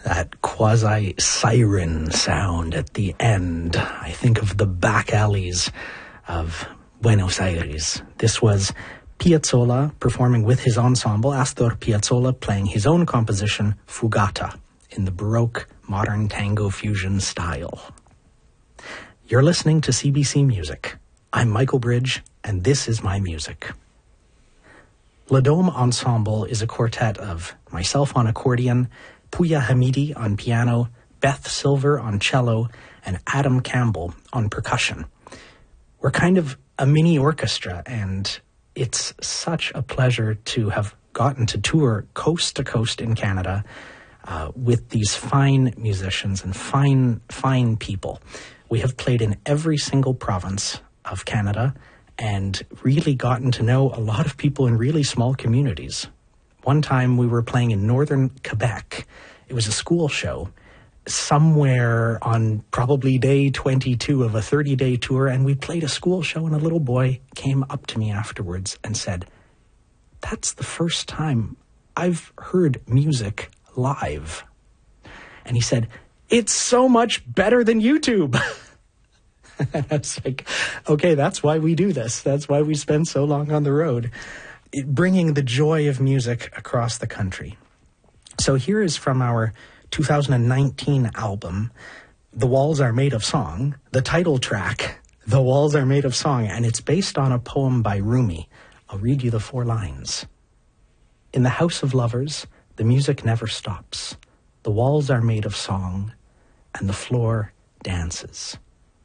That quasi-siren sound at the end. I think of the back alleys of Buenos Aires. This was Piazzolla performing with his ensemble, Astor Piazzolla playing his own composition, Fugata, in the Baroque modern tango fusion style. You're listening to CBC Music. I'm Michael Bridge, and this is my music. Le Dome Ensemble is a quartet of myself on accordion, Pouya Hamidi on piano, Beth Silver on cello, and Adam Campbell on percussion. We're kind of a mini orchestra, and it's such a pleasure to have gotten to tour coast to coast in Canada with these fine musicians and fine people. We have played in every single province of Canada and really gotten to know a lot of people in really small communities. One time we were playing in northern Quebec. It was a school show somewhere on probably day 22 of a 30-day tour, and we played a school show, and a little boy came up to me afterwards and said, "That's the first time I've heard music live." And he said, "It's so much better than YouTube." And I was like, okay, that's why we do this. That's why we spend so long on the road, bringing the joy of music across the country. So here is from our 2019 album, The Walls Are Made of Song, the title track, The Walls Are Made of Song, and it's based on a poem by Rumi. I'll read you the 4 lines. In the house of lovers, the music never stops. The walls are made of song, and the floor dances.